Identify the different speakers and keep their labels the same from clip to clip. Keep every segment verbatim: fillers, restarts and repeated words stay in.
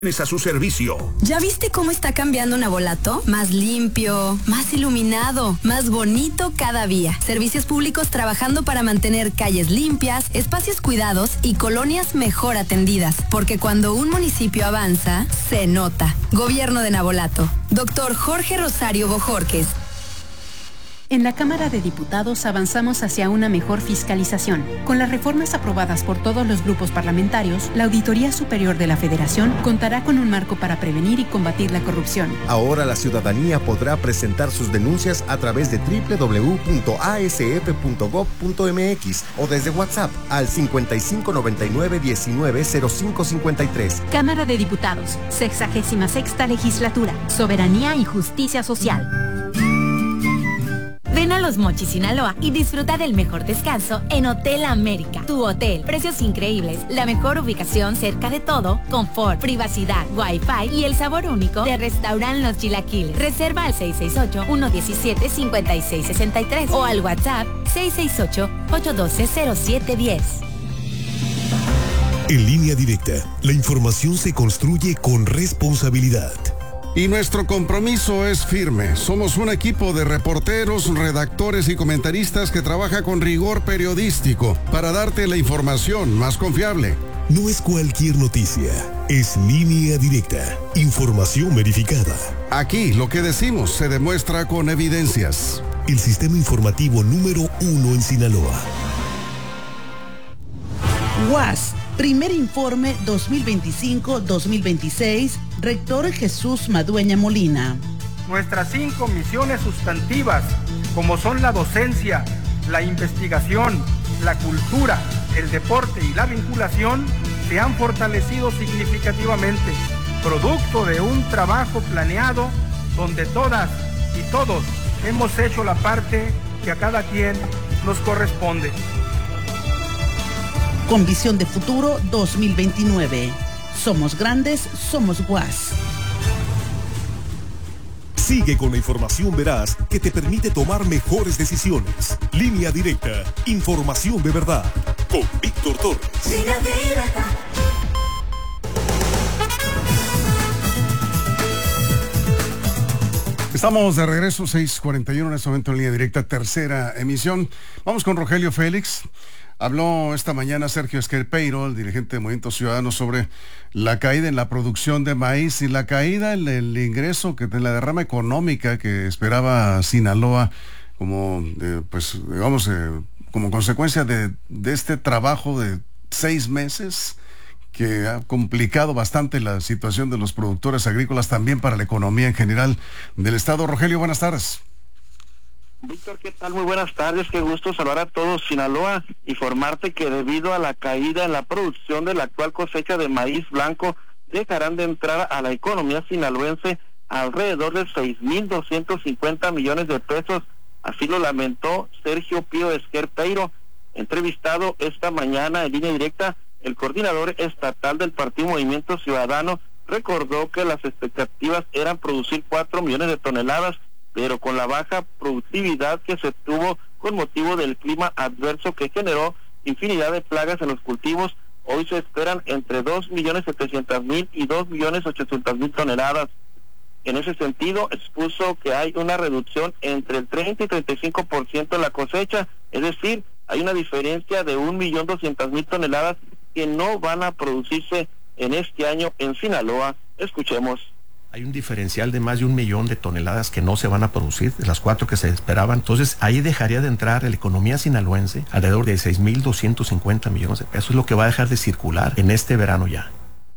Speaker 1: a su servicio.
Speaker 2: ¿Ya viste cómo está cambiando Navolato? Más limpio, más iluminado, más bonito cada día. Servicios públicos trabajando para mantener calles limpias, espacios cuidados y colonias mejor atendidas. Porque cuando un municipio avanza, se nota. Gobierno de Navolato. Doctor Jorge Rosario Bojorques.
Speaker 3: En la Cámara de Diputados avanzamos hacia una mejor fiscalización. Con las reformas aprobadas por todos los grupos parlamentarios, la Auditoría Superior de la Federación contará con un marco para prevenir y combatir la corrupción.
Speaker 4: Ahora la ciudadanía podrá presentar sus denuncias a través de doble u doble u doble u punto a s f punto gob punto m x o desde WhatsApp al cincuenta y cinco noventa y nueve diecinueve cero cinco cincuenta y tres.
Speaker 3: Cámara de Diputados, sexagésima sexta legislatura, soberanía y justicia social.
Speaker 5: Ven a Los Mochis, Sinaloa y disfruta del mejor descanso en Hotel América. Tu hotel, precios increíbles, la mejor ubicación cerca de todo, confort, privacidad, wifi y el sabor único de Restaurant Los Chilaquiles. Reserva al seis seis ocho, uno uno siete, cinco seis seis tres o al WhatsApp seis seis ocho, ocho uno dos, cero siete uno cero.
Speaker 6: En Línea Directa, la información se construye con responsabilidad.
Speaker 7: Y nuestro compromiso es firme. Somos un equipo de reporteros, redactores y comentaristas que trabaja con rigor periodístico para darte la información más confiable.
Speaker 6: No es cualquier noticia, es Línea Directa, información verificada.
Speaker 7: Aquí lo que decimos se demuestra con evidencias.
Speaker 6: El sistema informativo número uno en Sinaloa.
Speaker 8: U A S, primer informe dos mil veinticinco dos mil veintiséis, rector Jesús Madueña Molina.
Speaker 9: Nuestras cinco misiones sustantivas, como son la docencia, la investigación, la cultura, el deporte y la vinculación, se han fortalecido significativamente, producto de un trabajo planeado donde todas y todos hemos hecho la parte que a cada quien nos corresponde.
Speaker 8: Con visión de futuro dos mil veintinueve. Somos grandes, somos U A S.
Speaker 6: Sigue con la información veraz que te permite tomar mejores decisiones. Línea Directa, información de verdad. Con Víctor Torres. Línea Directa.
Speaker 7: Estamos de regreso, seis cuarenta y uno en este momento en Línea Directa, tercera emisión. Vamos con Rogelio Félix. Habló esta mañana Sergio Esquerpeiro, el dirigente de Movimiento Ciudadano, sobre la caída en la producción de maíz y la caída en el ingreso, que de la derrama económica que esperaba Sinaloa como, eh, pues, digamos, eh, como consecuencia de, de este trabajo de seis meses que ha complicado bastante la situación de los productores agrícolas, también para la economía en general del Estado. Rogelio, buenas tardes.
Speaker 10: Víctor, ¿qué tal? Muy buenas tardes, qué gusto saludar a todos. Sinaloa, informarte que debido a la caída en la producción de la actual cosecha de maíz blanco, dejarán de entrar a la economía sinaloense alrededor de seis mil doscientos cincuenta millones de pesos, así lo lamentó Sergio Pío Esquerpeiro, entrevistado esta mañana en Línea Directa. El coordinador estatal del Partido Movimiento Ciudadano recordó que las expectativas eran producir cuatro millones de toneladas, pero con la baja productividad que se tuvo con motivo del clima adverso que generó infinidad de plagas en los cultivos, hoy se esperan entre dos millones setecientos mil y dos millones ochocientos mil toneladas. En ese sentido, expuso que hay una reducción entre el treinta y treinta y cinco por ciento en la cosecha, es decir, hay una diferencia de un millón doscientos mil toneladas que no van a producirse en este año en Sinaloa. Escuchemos.
Speaker 11: Hay un diferencial de más de un millón de toneladas que no se van a producir, de las cuatro que se esperaban. Entonces, ahí dejaría de entrar la economía sinaloense alrededor de seis mil doscientos cincuenta millones de pesos. Es lo que va a dejar de circular en este verano ya.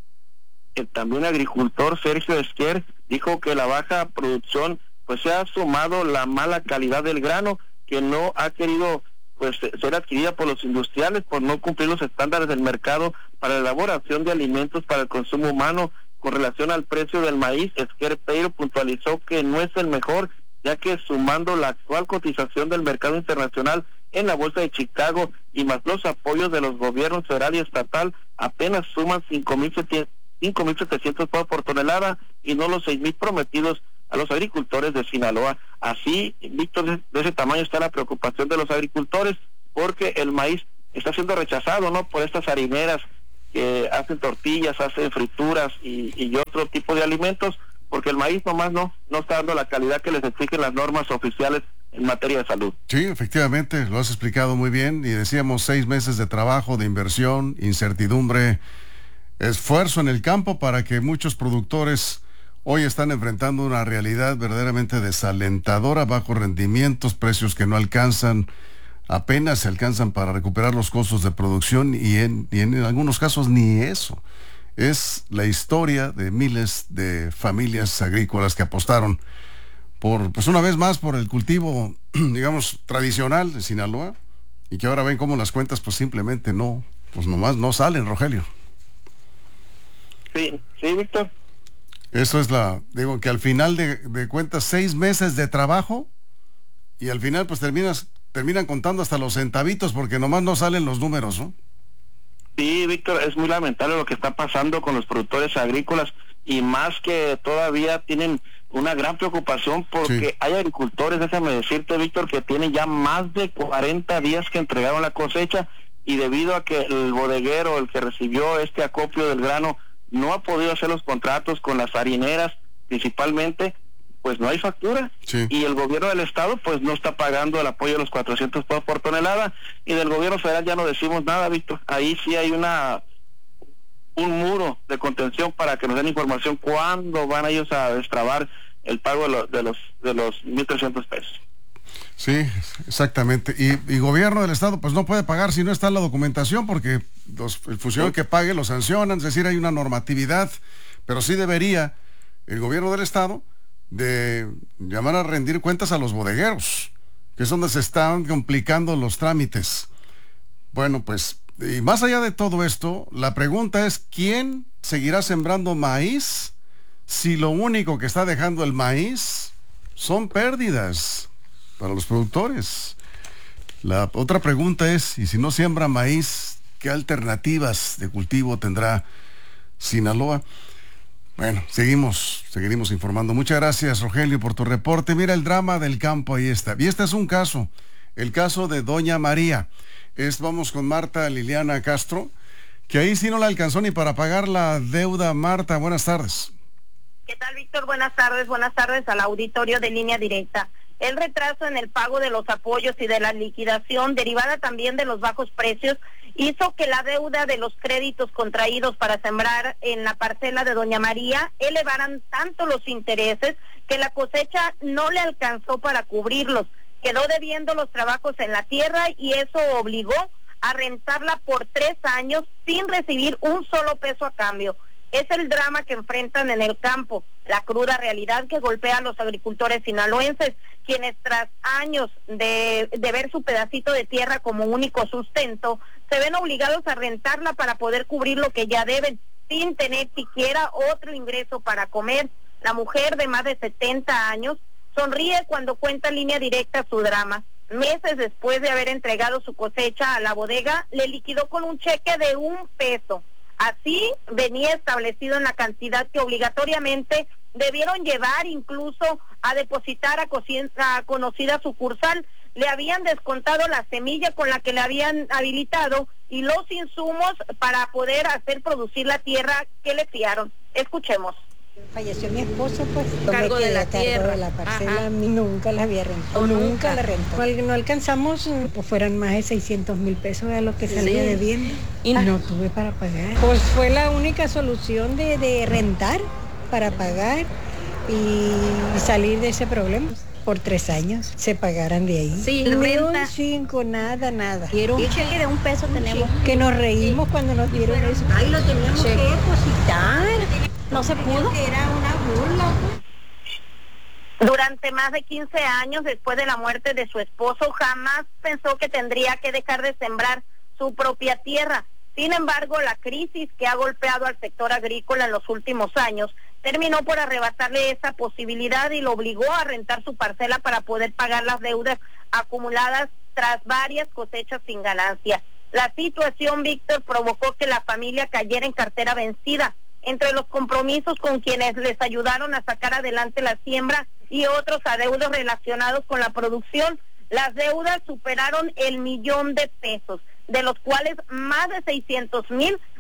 Speaker 10: El también agricultor Sergio Esquer dijo que la baja producción pues se ha sumado la mala calidad del grano, que no ha querido pues ser adquirida por los industriales por no cumplir los estándares del mercado para la elaboración de alimentos para el consumo humano. Con relación al precio del maíz, Esquerpeiro puntualizó que no es el mejor, ya que sumando la actual cotización del mercado internacional en la bolsa de Chicago y más los apoyos de los gobiernos federal y estatal, apenas suman cinco mil setecientos pesos por tonelada y no los seis mil prometidos a los agricultores de Sinaloa. Así, Víctor, de ese tamaño está la preocupación de los agricultores, porque el maíz está siendo rechazado, ¿no?, por estas harineras que hacen tortillas, hacen frituras y, y otro tipo de alimentos, porque el maíz nomás no, no está dando la calidad que les exigen las normas oficiales en materia de salud.
Speaker 7: Sí, efectivamente, lo has explicado muy bien, y decíamos seis meses de trabajo, de inversión, incertidumbre, esfuerzo en el campo para que muchos productores hoy están enfrentando una realidad verdaderamente desalentadora, bajos rendimientos, precios que no alcanzan, apenas se alcanzan para recuperar los costos de producción y en, y en algunos casos ni eso. Es la historia de miles de familias agrícolas que apostaron por, pues una vez más, por el cultivo, digamos, tradicional de Sinaloa, y que ahora ven cómo las cuentas pues simplemente no, pues nomás no salen, Rogelio.
Speaker 10: Sí, sí, Víctor.
Speaker 7: Eso es la, digo, que al final de, de cuentas, seis meses de trabajo, y al final pues terminas, terminan contando hasta los centavitos, porque nomás no salen los números, ¿no?
Speaker 10: Sí, Víctor, es muy lamentable lo que está pasando con los productores agrícolas, y más que todavía tienen una gran preocupación porque sí. Hay agricultores, déjame decirte, Víctor, que tienen ya más de cuarenta días que entregaron la cosecha, y debido a que el bodeguero, el que recibió este acopio del grano, no ha podido hacer los contratos con las harineras principalmente, pues no hay factura. Sí. Y el gobierno del estado pues no está pagando el apoyo de los cuatrocientos pesos por tonelada, y del gobierno federal ya no decimos nada, Víctor. Ahí sí hay una un muro de contención para que nos den información cuándo van ellos a destrabar el pago de los de los de los mil trescientos pesos.
Speaker 7: Sí, exactamente. Y, y gobierno del estado pues no puede pagar si no está la documentación, porque los, el funcionario que pague lo sancionan, es decir, hay una normatividad, pero sí debería el gobierno del estado de llamar a rendir cuentas a los bodegueros, que es donde se están complicando los trámites. Bueno, pues, y más allá de todo esto, la pregunta es, ¿quién seguirá sembrando maíz si lo único que está dejando el maíz son pérdidas para los productores? La otra pregunta es, y si no siembra maíz, ¿qué alternativas de cultivo tendrá Sinaloa? Bueno, seguimos, seguiremos informando. Muchas gracias, Rogelio, por tu reporte. Mira, el drama del campo, ahí está. Y este es un caso, el caso de Doña María. Es, vamos con Marta Liliana Castro, que ahí sí no la alcanzó ni para pagar la deuda. Marta, buenas tardes.
Speaker 1: ¿Qué tal, Víctor? Buenas tardes, buenas tardes al auditorio de Línea Directa. El retraso en el pago de los apoyos y de la liquidación, derivada también de los bajos precios, hizo que la deuda de los créditos contraídos para sembrar en la parcela de Doña María elevaran tanto los intereses que la cosecha no le alcanzó para cubrirlos. Quedó debiendo los trabajos en la tierra y eso obligó a rentarla por tres años sin recibir un solo peso a cambio. Es el drama que enfrentan en el campo, la cruda realidad que golpea a los agricultores sinaloenses, quienes tras años de, de ver su pedacito de tierra como único sustento, se ven obligados a rentarla para poder cubrir lo que ya deben, sin tener siquiera otro ingreso para comer. La mujer de más de setenta años sonríe cuando cuenta en Línea Directa su drama. Meses después de haber entregado su cosecha a la bodega, le liquidó con un cheque de un peso. Así venía establecido en la cantidad que obligatoriamente debieron llevar incluso a depositar a, a conocida sucursal. Le habían descontado la semilla con la que le habían habilitado y los insumos para poder hacer producir la tierra que le fiaron. Escuchemos.
Speaker 12: Falleció mi esposo, pues,
Speaker 1: cargo de la
Speaker 12: cargo
Speaker 1: tierra,
Speaker 12: de la parcela.
Speaker 1: Ajá.
Speaker 12: Nunca la había rentado, nunca. nunca la rentó. No alcanzamos, pues fueran más de seiscientos mil pesos a lo que salía sí. debiendo. Y no tuve para pagar. Pues fue la única solución de, de rentar para pagar y salir de ese problema. Por tres años se pagaran de ahí.
Speaker 1: Sí,
Speaker 12: ni
Speaker 1: renta.
Speaker 12: un cinco, nada, nada.
Speaker 1: Quiero un cheque de un peso tenemos.
Speaker 12: Que nos reímos sí. cuando nos dieron eso.
Speaker 1: Ahí lo teníamos cheque. que depositar. No se pudo.
Speaker 12: Era una burla.
Speaker 1: Durante más de quince años después de la muerte de su esposo, jamás pensó que tendría que dejar de sembrar su propia tierra. Sin embargo, la crisis que ha golpeado al sector agrícola en los últimos años terminó por arrebatarle esa posibilidad y lo obligó a rentar su parcela para poder pagar las deudas acumuladas tras varias cosechas sin ganancia. La situación, Víctor, provocó que la familia cayera en cartera vencida. Entre los compromisos con quienes les ayudaron a sacar adelante la siembra y otros adeudos relacionados con la producción, las deudas superaron el millón de pesos, de los cuales más de seiscientos mil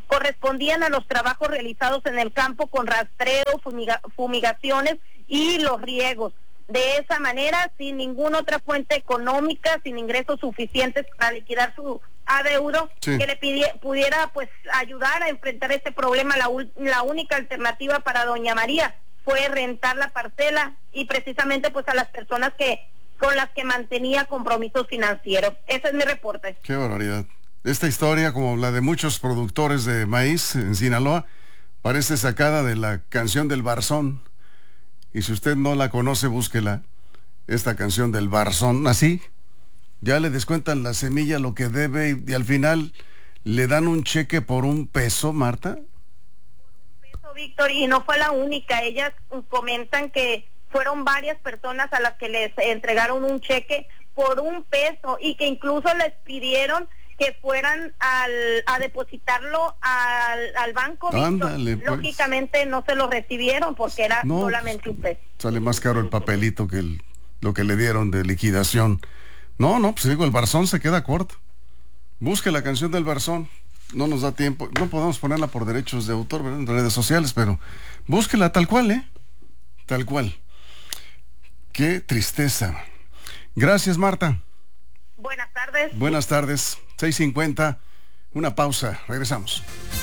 Speaker 1: correspondían a los trabajos realizados en el campo con rastreo, fumiga, fumigaciones y los riegos. De esa manera, sin ninguna otra fuente económica, sin ingresos suficientes para liquidar su adeudo, sí. que le pidiera, pudiera pues ayudar a enfrentar este problema, la, la única alternativa para doña María fue rentar la parcela y precisamente pues a las personas que con las que mantenía compromisos financieros. Ese es mi reporte.
Speaker 7: Qué barbaridad. Esta historia, como la de muchos productores de maíz en Sinaloa, parece sacada de la canción del Barzón. Y si usted no la conoce, búsquela. Esta canción del Barzón, así, ya le descuentan la semilla lo que debe y, y al final le dan un cheque por un peso, Marta.
Speaker 1: Víctor, y no fue la única. Ellas comentan que fueron varias personas a las que les entregaron un cheque por un peso y que incluso les pidieron que fueran al, a depositarlo al, al banco.
Speaker 7: Ándale, pues.
Speaker 1: Lógicamente no se lo recibieron porque era no, solamente un peso.
Speaker 7: Sale más caro el papelito que el, lo que le dieron de liquidación. No, no, pues digo, el Barzón se queda corto. Busque la canción del Barzón. No nos da tiempo, no podemos ponerla por derechos de autor, ¿verdad?, en redes sociales, pero búsquela tal cual, ¿eh? Tal cual. Qué tristeza. Gracias, Marta.
Speaker 1: Buenas tardes.
Speaker 7: Buenas tardes. seis cincuenta. Una pausa. Regresamos.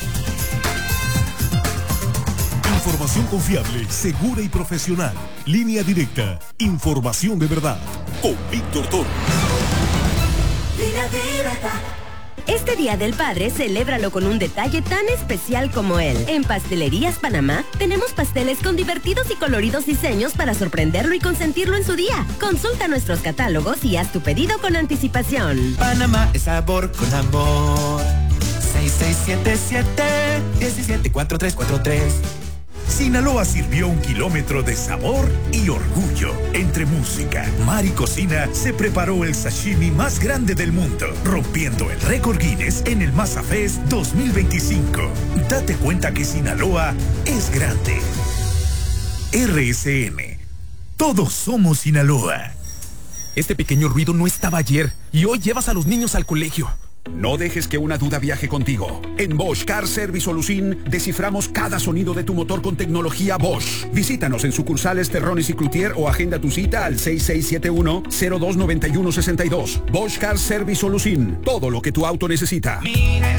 Speaker 6: Información confiable, segura y profesional. Línea directa. Información de verdad. Con Víctor Torres.
Speaker 13: Línea directa. Este Día del Padre, celébralo con un detalle tan especial como él. En Pastelerías Panamá, tenemos pasteles con divertidos y coloridos diseños para sorprenderlo y consentirlo en su día. Consulta nuestros catálogos y haz tu pedido con anticipación.
Speaker 14: Panamá es sabor con amor. seis seis siete siete, uno siete cuatro tres cuatro tres.
Speaker 15: Sinaloa sirvió un kilómetro de sabor y orgullo. Entre música, mar y cocina, se preparó el sashimi más grande del mundo, rompiendo el récord Guinness en el Masa Fest dos mil veinticinco. Date cuenta que Sinaloa es grande. R S N. Todos somos Sinaloa.
Speaker 16: Este pequeño ruido no estaba ayer y hoy llevas a los niños al colegio.
Speaker 17: No dejes que una duda viaje contigo. En Bosch Car Service Solution desciframos cada sonido de tu motor con tecnología Bosch. Visítanos en sucursales Terrones y Cloutier o agenda tu cita al seis seis siete uno, cero dos nueve uno seis dos. Bosch Car Service Solution. Todo lo que tu auto necesita.
Speaker 14: Mire.